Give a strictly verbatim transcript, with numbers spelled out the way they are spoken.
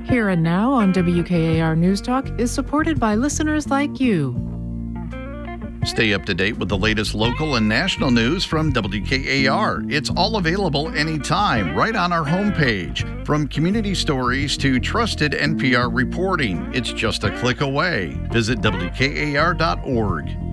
Here and Now on W K A R News Talk is supported by listeners like you. Stay up to date with the latest local and national news from W K A R. It's all available anytime right on our homepage. From community stories to trusted N P R reporting, it's just a click away. Visit W K A R dot org.